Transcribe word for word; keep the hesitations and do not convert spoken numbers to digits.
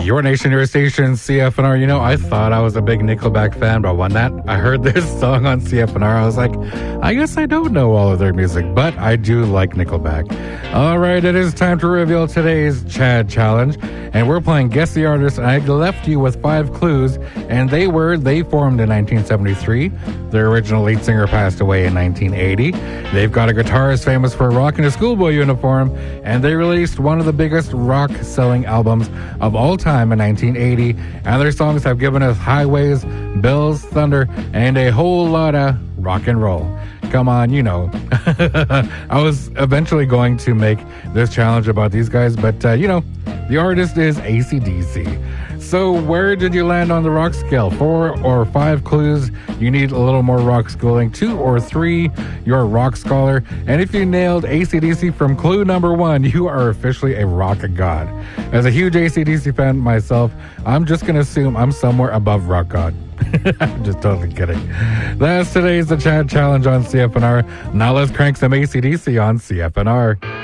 Your Nation, Your Station, C F N R. You know, I thought I was a big Nickelback fan, but when that I heard this song on C F N R, I was like, I guess I don't know all of their music, but I do like Nickelback. All right, it is time to reveal today's Chad Challenge, and we're playing Guess the Artist, and I left you with five clues, and they were, they formed in nineteen seventy-three. Their original lead singer passed away in nineteen eighty. They've got a guitarist famous for rocking a schoolboy uniform, and they released one of the biggest rock-selling albums of all time in nineteen eighty, and their songs have given us Highways, Bills, Thunder, and a whole lot of rock and roll. Come on, you know. I was eventually going to make this challenge about these guys, but, uh, you know, the artist is A C D C. So where did you land on the rock scale? Four or five clues, you need a little more rock schooling. Two or three, you're a rock scholar. And if you nailed A C D C from clue number one, you are officially a rock god. As a huge A C D C fan myself, I'm just going to assume I'm somewhere above rock god. I'm just totally kidding. That's today's The Chad Challenge on C F N R. Now let's crank some A C D C on C F N R.